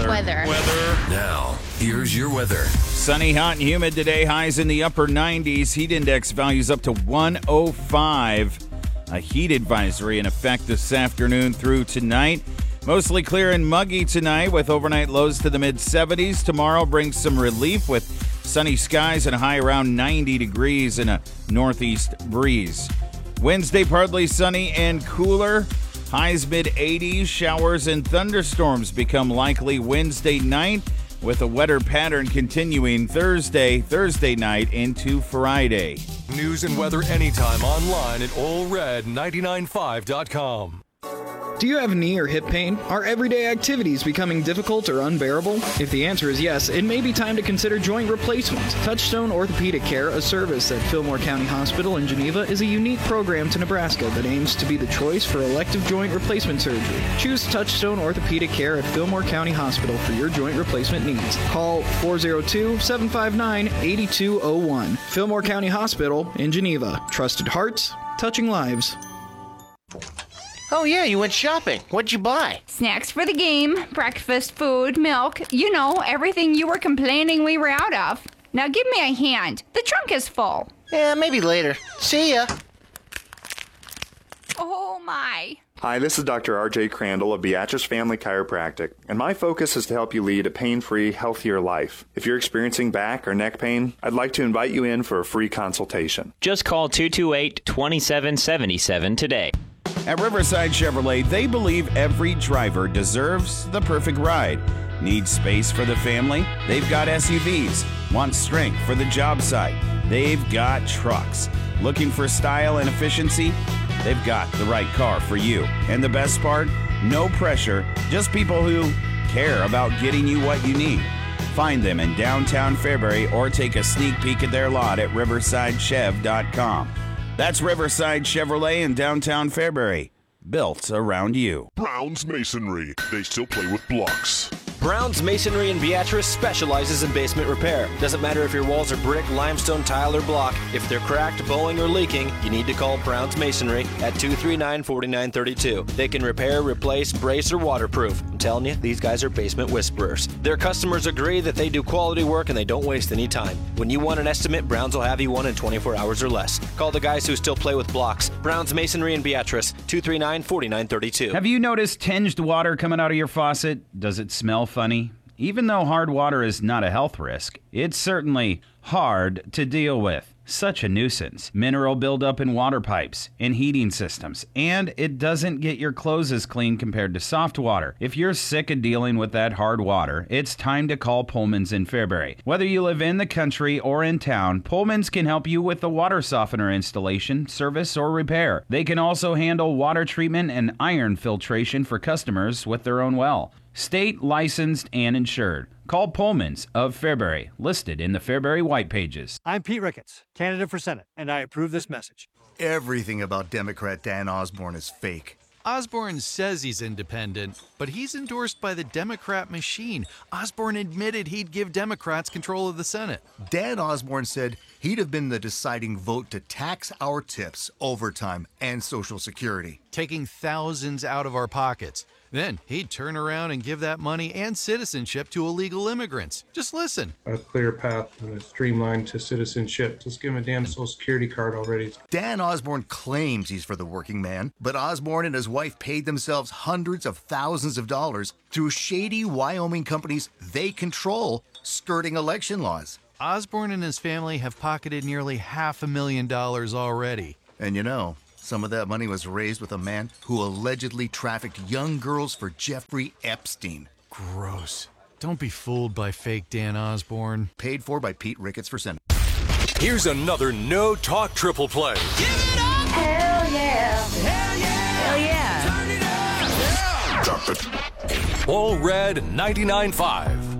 Weather. Now, here's your weather. Sunny, hot, and humid today. Highs in the upper 90s. Heat index values up to 105. A heat advisory in effect this afternoon through tonight. Mostly clear and muggy tonight with overnight lows to the mid-70s. Tomorrow brings some relief with sunny skies and a high around 90 degrees and a northeast breeze. Wednesday, partly sunny and cooler. Highs mid-80s. Showers and thunderstorms become likely Wednesday night, with a wetter pattern continuing Thursday night into Friday. News and weather anytime online at allred995.com. Do you have knee or hip pain? Are everyday activities becoming difficult or unbearable? If the answer is yes, it may be time to consider joint replacement. Touchstone Orthopedic Care, a service at Fillmore County Hospital in Geneva, is a unique program to Nebraska that aims to be the choice for elective joint replacement surgery. Choose Touchstone Orthopedic Care at Fillmore County Hospital for your joint replacement needs. Call 402-759-8201. Fillmore County Hospital in Geneva. Trusted hearts, touching lives. Oh, yeah, you went shopping. What'd you buy? Snacks for the game, breakfast, food, milk. You know, everything you were complaining we were out of. Now give me a hand. The trunk is full. Yeah, maybe later. See ya. Oh, my. Hi, this is Dr. R.J. Crandall of Beatrice Family Chiropractic, and my focus is to help you lead a pain-free, healthier life. If you're experiencing back or neck pain, I'd like to invite you in for a free consultation. Just call 228-2777 today. At Riverside Chevrolet, they believe every driver deserves the perfect ride. Need space for the family? They've got SUVs. Want strength for the job site? They've got trucks. Looking for style and efficiency? They've got the right car for you. And the best part? No pressure, just people who care about getting you what you need. Find them in downtown Fairbury or take a sneak peek at their lot at riversidechev.com. That's Riverside Chevrolet in downtown Fairbury. Built around you. Brown's Masonry. They still play with blocks. Brown's Masonry in Beatrice specializes in basement repair. Doesn't matter if your walls are brick, limestone, tile, or block. If they're cracked, bowing, or leaking, you need to call Brown's Masonry at 239-4932. They can repair, replace, brace, or waterproof. I'm telling you, these guys are basement whisperers. Their customers agree that they do quality work and they don't waste any time. When you want an estimate, Brown's will have you one in 24 hours or less. Call the guys who still play with blocks. Brown's Masonry in Beatrice, 239-4932. Have you noticed tinged water coming out of your faucet? Does it smell funny? Even though hard water is not a health risk, it's certainly hard to deal with. Such a nuisance. Mineral buildup in water pipes and heating systems, and it doesn't get your clothes as clean compared to soft water. If you're sick of dealing with that hard water, it's time to call Pullman's in Fairbury. Whether you live in the country or in town, Pullman's can help you with the water softener installation, service, or repair. They can also handle water treatment and iron filtration for customers with their own well. State licensed and insured. Call Pullman's of Fairbury, listed in the Fairbury White Pages. I'm Pete Ricketts, candidate for Senate, and I approve this message. Everything about Democrat Dan Osborne is fake. Osborne says he's independent, but he's endorsed by the Democrat machine. Osborne admitted he'd give Democrats control of the Senate. Dan Osborne said he'd have been the deciding vote to tax our tips, overtime, and Social Security. Taking thousands out of our pockets. Then he'd turn around and give that money and citizenship to illegal immigrants. Just listen. A clear path and a streamline to citizenship. Just give him a damn Social Security card already. Dan Osborne claims he's for the working man, but Osborne and his wife paid themselves hundreds of thousands of dollars through shady Wyoming companies they control, skirting election laws. Osborne and his family have pocketed nearly $500,000 already. And you know, some of that money was raised with a man who allegedly trafficked young girls for Jeffrey Epstein. Gross. Don't be fooled by fake Dan Osborne. Paid for by Pete Ricketts for Senate. Here's another No Talk Triple Play. Give it up! Hell yeah! Hell yeah! Hell yeah! Turn it up! Yeah! Drop it. All Red 99.5.